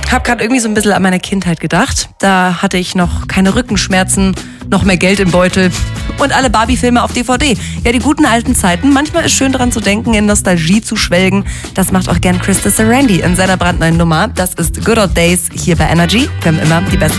Hab gerade irgendwie so ein bisschen an meine Kindheit gedacht. Da hatte ich noch keine Rückenschmerzen, noch mehr Geld im Beutel und alle Barbie-Filme auf DVD. Ja, die guten alten Zeiten. Manchmal ist schön daran zu denken, in Nostalgie zu schwelgen. Das macht auch gern Krista Sarandon in seiner brandneuen Nummer. Das ist Good Old Days hier bei Energy. Wir haben immer die besten